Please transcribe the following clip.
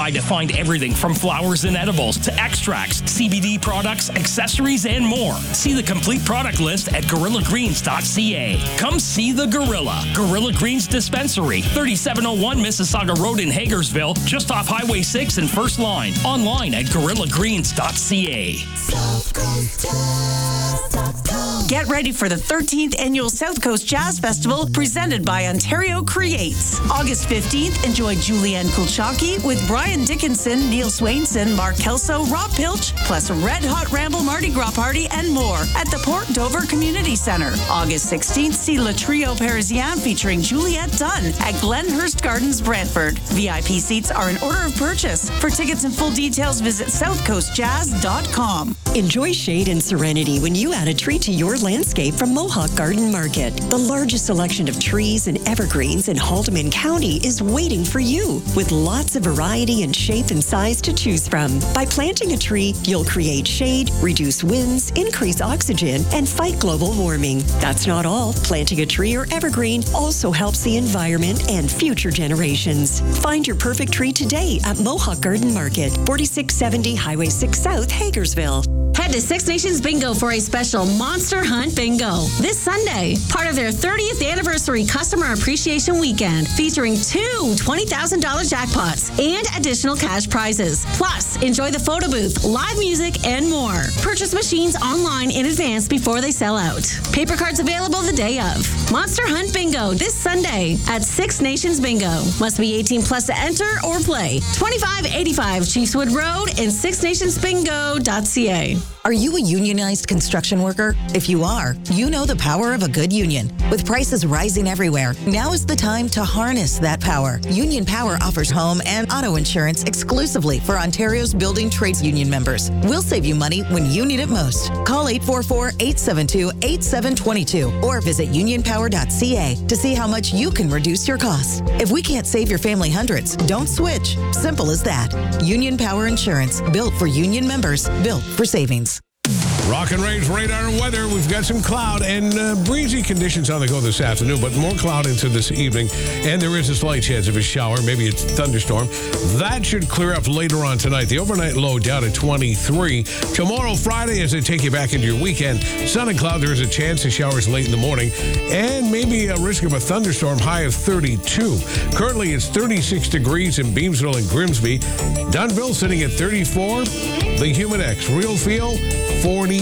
guide to find everything from flowers and edibles to extracts, CBD products, accessories, and more. See the complete product list at GorillaGreens.ca. Come see the Gorilla. Gorilla Greens Dispensary, 3701 Mississauga Road in Hagersville, just off Highway 6 and First Line. Online at GorillaGreens.ca. Get ready for the 13th Annual South Coast Jazz Festival presented by Ontario Creates. August 15th, enjoy Julianne Kulchaki with Brian Dickinson, Neil Swainson, Mark Kelso, Rob Pilch, plus a Red Hot Ramble Mardi Gras party and more at the Port Dover Community Centre. August 16th, see Le Trio Parisien featuring Juliette Dunn at Glenhurst Gardens, Brantford. VIP seats are in order of purchase. For tickets and full details, visit southcoastjazz.com. Enjoy shade and serenity when you add a tree to your landscape from Mohawk Garden Market. The largest selection of trees and evergreens in Haldimand County is waiting for you, with lots of variety in shape and size to choose from. By planting a tree, you'll create shade, reduce winds, increase oxygen, and fight global warming. That's not all. Planting a tree or evergreen also helps the environment and future generations. Find your perfect tree today at Mohawk Garden Market, 4670 Highway 6 South, Hagersville. Head to Six Nations Bingo for a special Monster Hunt Bingo this Sunday, part of their 30th anniversary customer appreciation weekend, featuring two $20,000 jackpots and additional cash prizes. Plus, enjoy the photo booth, live music, and more. Purchase machines online in advance before they sell out. Paper cards available the day of. Monster Hunt Bingo this Sunday at Six Nations Bingo. Must be 18 plus to enter or play. 2585 Chiefswood Road and sixnationsbingo.ca. Are you a unionized construction worker? If you are, you know the power of a good union. With prices rising everywhere, now is the time to harness that power. Union Power offers home and auto insurance exclusively for Ontario's building trades union members. We'll save you money when you need it most. Call 844-872-8722 or visit unionpower.ca to see how much you can reduce your costs. If we can't save your family hundreds, don't switch. Simple as that. Union Power Insurance, built for union members, built for savings. Rock and Rage radar and weather. We've got some cloud and breezy conditions on the go this afternoon, but more cloud into this evening. And there is a slight chance of a shower, maybe a thunderstorm. That should clear up later on tonight. The overnight low down at 23. Tomorrow, Friday, as I take you back into your weekend, sun and cloud. There is a chance of showers late in the morning and maybe a risk of a thunderstorm, high of 32. Currently, it's 36 degrees in Beamsville and Grimsby. Dunville sitting at 34. The Human X, Real Feel, 40.